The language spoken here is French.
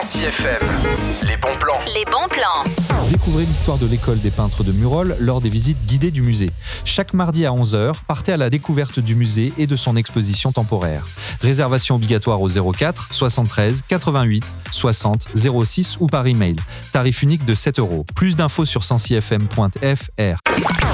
Sancy FM. Les bons plans. Les bons plans. Découvrez l'histoire de l'école des peintres de Murol lors des visites guidées du musée. Chaque mardi à 11h, partez à la découverte du musée et de son exposition temporaire. Réservation obligatoire au 04 73 88 60 06 ou par email. Tarif unique de 7 €. Plus d'infos sur sancyfm.fr.